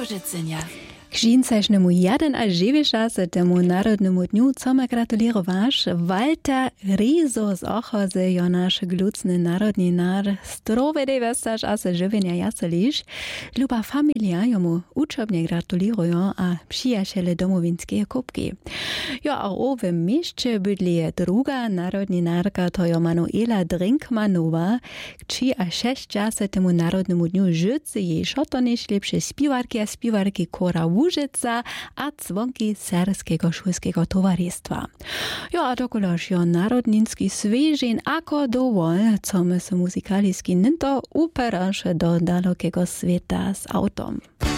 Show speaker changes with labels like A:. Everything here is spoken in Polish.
A: Łużycynia.
B: K žincašnemu 61. temu Narodnemu dňu chceme gratulirować Walter Rizo z Ochozy, jo nasz glucny narodni nar. Zdrowe westaż a se żywienia jaselisz. Luba familia jomu uczobnie gratulują a przyjaciele domowinskie kubki. Jo a owe mieście bydli druga narodni narka, to jo Manuela Drinkmanowa, kci a 60. temu Narodnemu dňu życy jej szotonisz lepsze śpiwarki a śpiwarki kora Łużyca a dzwonki Serskiego Szulskiego Towarzystwa. Jo, a dokolaż jo narodninski svežin ako dowol, co my se muzykaliski ninto uperaše do dalekiego sveta z autom.